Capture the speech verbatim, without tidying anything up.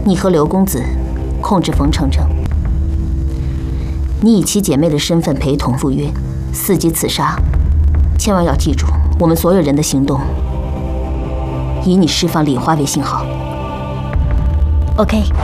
你和刘公子控制冯程程，你以其姐妹的身份陪同赴约，伺机刺杀。千万要记住，我们所有人的行动以你释放礼花为信号。OK。